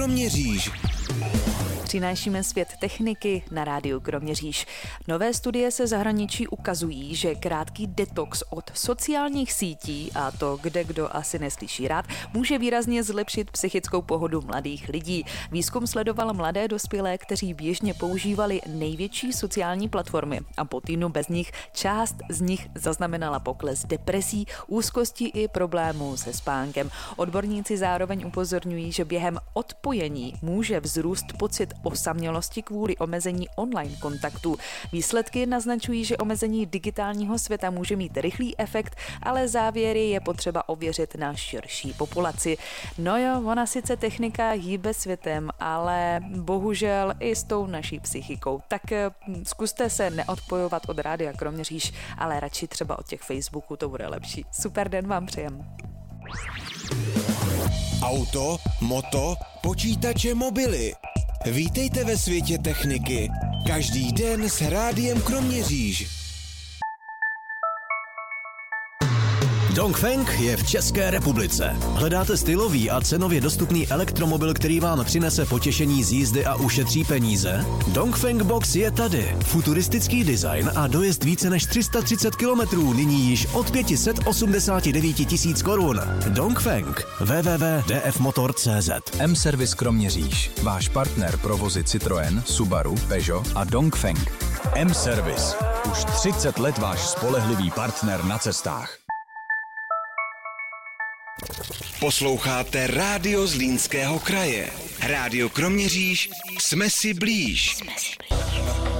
Kroměříž. Přinášíme svět techniky na rádiu Kroměříž. Nové studie se zahraničí ukazují, že krátký detox od sociálních sítí, a to kde kdo asi neslyší rád, může výrazně zlepšit psychickou pohodu mladých lidí. Výzkum sledoval mladé dospělé, kteří běžně používali největší sociální platformy a po týdnu bez nich část z nich zaznamenala pokles depresí, úzkosti i problémů se spánkem. Odborníci zároveň upozorňují, že během odpojení může vzrůst pocit osamělosti kvůli omezení online kontaktů. Výsledky naznačují, že omezení digitálního světa může mít rychlý efekt, ale závěry je potřeba ověřit na širší populaci. No jo, ona sice technika hýbe světem, ale bohužel i s tou naší psychikou. Tak zkuste se neodpojovat od rádia Kroměříž, ale radši třeba od těch Facebooků, to bude lepší. Super den vám přejem. Auto, moto, počítače, mobily. Vítejte ve světě techniky. Každý den s rádiem Kroměříž. Dongfeng je v České republice. Hledáte stylový a cenově dostupný elektromobil, který vám přinese potěšení z jízdy a ušetří peníze? Dongfeng Box je tady. Futuristický design a dojezd více než 330 km, nyní již od 589 000 korun. Dongfeng. www.dfmotor.cz. M-Service Kroměříž. Váš partner pro vozy Citroën, Subaru, Peugeot a Dongfeng. M-Service. Už 30 let váš spolehlivý partner na cestách. Posloucháte rádio Zlínského kraje. Rádio Kroměříž. Jsme si blíž.